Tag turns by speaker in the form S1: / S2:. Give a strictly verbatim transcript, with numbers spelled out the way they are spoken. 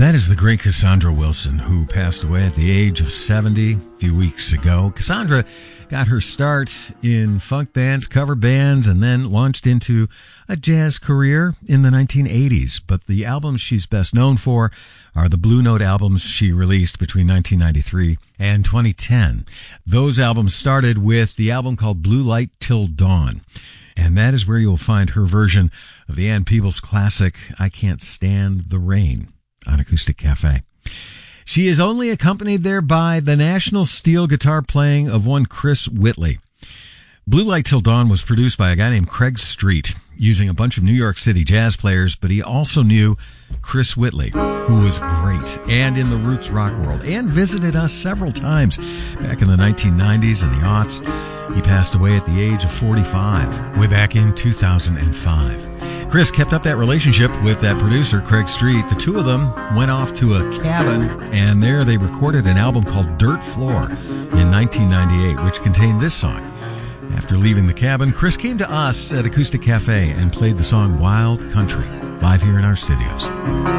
S1: That is the great Cassandra Wilson, who passed away at the age of seventy a few weeks ago. Cassandra got her start in funk bands, cover bands, and then launched into a jazz career in the nineteen eighties. But the albums she's best known for are the Blue Note albums she released between nineteen ninety-three and twenty ten. Those albums started with the album called Blue Light Till Dawn. And that is where you'll find her version of the Ann Peebles classic, I Can't Stand the Rain, on Acoustic Cafe. She is only accompanied there by the national steel guitar playing of one Chris Whitley. Blue Light Till Dawn was produced by a guy named Craig Street, using a bunch of New York City jazz players, but he also knew Chris Whitley, who was great and in the roots rock world, and visited us several times back in the nineteen nineties and the aughts. He passed away at the age of forty-five, way back in two thousand five. Chris kept up that relationship with that producer, Craig Street. The two of them went off to a cabin, and there they recorded an album called Dirt Floor in nineteen ninety-eight, which contained this song. After leaving the cabin, Chris came to us at Acoustic Cafe and played the song Wild Country, live here in our studios.